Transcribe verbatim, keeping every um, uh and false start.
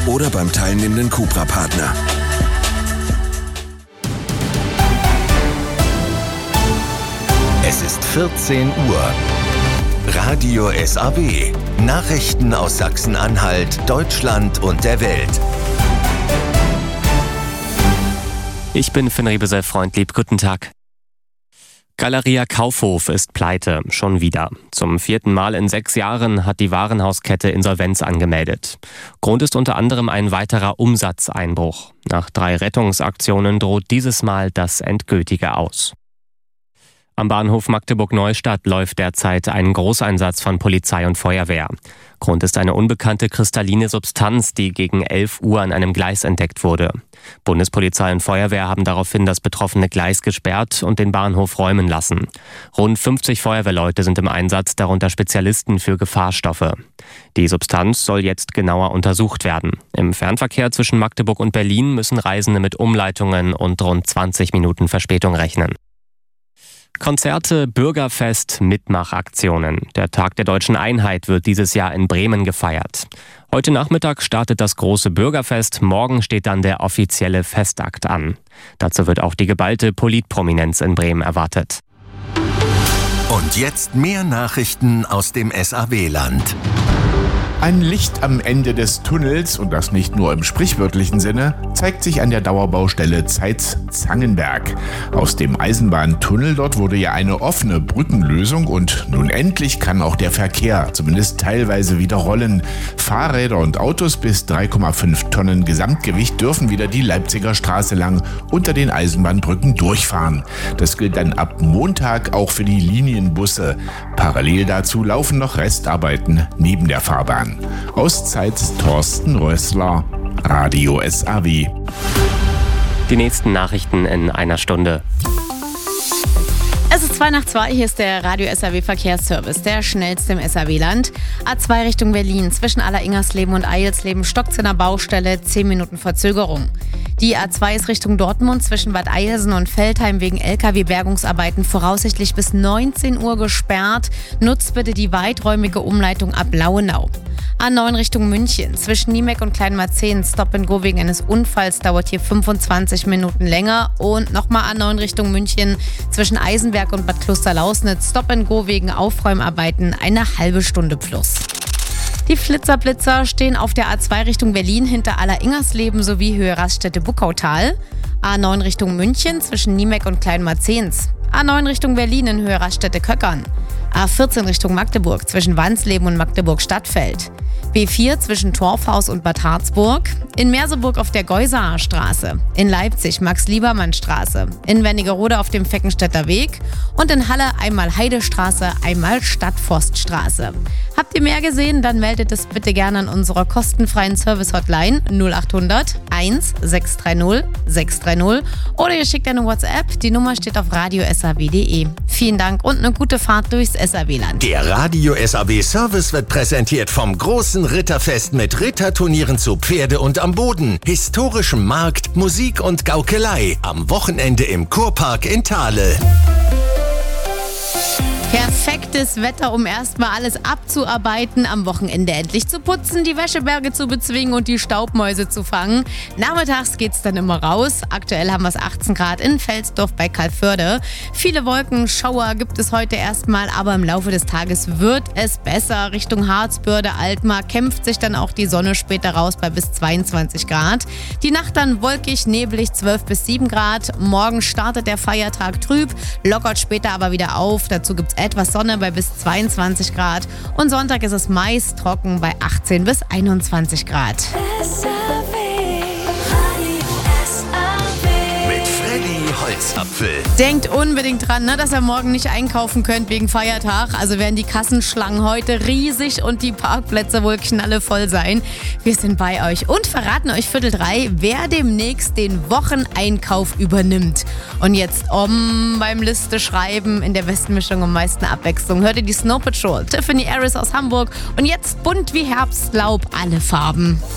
oder beim teilnehmenden Cupra-Partner. Es ist vierzehn Uhr. Radio S A W. Nachrichten aus Sachsen-Anhalt, Deutschland und der Welt. Ich bin Finn Rebesel-Freundlieb. Guten Tag. Galeria Kaufhof ist pleite, schon wieder. Zum vierten Mal in sechs Jahren hat die Warenhauskette Insolvenz angemeldet. Grund ist unter anderem ein weiterer Umsatzeinbruch. Nach drei Rettungsaktionen droht dieses Mal das endgültige Aus. Am Bahnhof Magdeburg-Neustadt läuft derzeit ein Großeinsatz von Polizei und Feuerwehr. Grund ist eine unbekannte kristalline Substanz, die gegen elf Uhr an einem Gleis entdeckt wurde. Bundespolizei und Feuerwehr haben daraufhin das betroffene Gleis gesperrt und den Bahnhof räumen lassen. Rund fünfzig Feuerwehrleute sind im Einsatz, darunter Spezialisten für Gefahrstoffe. Die Substanz soll jetzt genauer untersucht werden. Im Fernverkehr zwischen Magdeburg und Berlin müssen Reisende mit Umleitungen und rund zwanzig Minuten Verspätung rechnen. Konzerte, Bürgerfest, Mitmachaktionen. Der Tag der Deutschen Einheit wird dieses Jahr in Bremen gefeiert. Heute Nachmittag startet das große Bürgerfest, morgen steht dann der offizielle Festakt an. Dazu wird auch die geballte Politprominenz in Bremen erwartet. Und jetzt mehr Nachrichten aus dem S A W-Land. Ein Licht am Ende des Tunnels, und das nicht nur im sprichwörtlichen Sinne, zeigt sich an der Dauerbaustelle Zeitz-Zangenberg. Aus dem Eisenbahntunnel dort wurde ja eine offene Brückenlösung und nun endlich kann auch der Verkehr zumindest teilweise wieder rollen. Fahrräder und Autos bis drei Komma fünf Tonnen Gesamtgewicht dürfen wieder die Leipziger Straße lang unter den Eisenbahnbrücken durchfahren. Das gilt dann ab Montag auch für die Linienbusse. Parallel dazu laufen noch Restarbeiten neben der Fahrbahn. Aus Zeitz Thorsten Rössler, Radio S A W. Die nächsten Nachrichten in einer Stunde. Es ist zwei nach zwei, hier ist der Radio S A W Verkehrsservice, der schnellste im S A W-Land. A zwei Richtung Berlin, zwischen Alleringersleben und Eilsleben stockt's in der Baustelle, zehn Minuten Verzögerung. Die A zwei ist Richtung Dortmund zwischen Bad Eilsen und Veltheim wegen L K W-Bergungsarbeiten voraussichtlich bis neunzehn Uhr gesperrt. Nutzt bitte die weiträumige Umleitung ab Lauenau. A neun Richtung München. Zwischen Niemek und Kleinmarzehn Stop and Go wegen eines Unfalls dauert hier fünfundzwanzig Minuten länger. Und nochmal A neun Richtung München. Zwischen Eisenberg und Bad Klosterlausnitz Stop and Go wegen Aufräumarbeiten eine halbe Stunde plus. Die Flitzerblitzer stehen auf der A zwei Richtung Berlin hinter Alleringersleben sowie Höhe Raststätte-Buckautal. A neun Richtung München zwischen Niemek und Kleinmarzehns. A neun Richtung Berlin in Höhe Raststätte-Köckern. A vierzehn Richtung Magdeburg zwischen Wansleben und Magdeburg-Stadtfeld. B vier zwischen Torfhaus und Bad Harzburg. In Merseburg auf der Geusaer Straße. In Leipzig Max-Liebermann-Straße. In Wernigerode auf dem Feckenstädter Weg. Und in Halle einmal Heidestraße, einmal Stadtforststraße. Habt ihr mehr gesehen? Dann meldet es bitte gerne an unserer kostenfreien Service-Hotline null acht hundert eins sechs drei null sechs drei null oder ihr schickt eine WhatsApp. Die Nummer steht auf radio s a w punkt d e. Vielen Dank und eine gute Fahrt durchs S A W-Land. Der Radio S A W Service wird präsentiert vom großen Ritterfest mit Ritterturnieren zu Pferde und am Boden, historischem Markt, Musik und Gaukelei am Wochenende im Kurpark in Thale. Perfektes Wetter, um erstmal alles abzuarbeiten, am Wochenende endlich zu putzen, die Wäscheberge zu bezwingen und die Staubmäuse zu fangen. Nachmittags geht's dann immer raus. Aktuell haben wir es achtzehn Grad in Felsdorf bei Kalförde. Viele Wolken, Schauer gibt es heute erstmal, aber im Laufe des Tages wird es besser. Richtung Harzbörde, Altmark kämpft sich dann auch die Sonne später raus bei bis zweiundzwanzig Grad. Die Nacht dann wolkig, neblig, zwölf bis sieben Grad. Morgen startet der Feiertag trüb, lockert später aber wieder auf. Dazu gibt's etwas Sonne bei bis zweiundzwanzig Grad und Sonntag ist es meist trocken bei achtzehn bis einundzwanzig Grad. Mit Freddy Holzapfel. Denkt unbedingt dran, ne, dass ihr morgen nicht einkaufen könnt wegen Feiertag. Also werden die Kassenschlangen heute riesig und die Parkplätze wohl knallevoll sein. Wir sind bei euch und verraten euch Viertel drei, wer demnächst den Wocheneinkauf übernimmt. Und jetzt um beim Liste schreiben in der besten Mischung am meisten Abwechslung. Hört ihr die Snow Patrol, Tiffany Harris aus Hamburg und jetzt bunt wie Herbstlaub, alle Farben.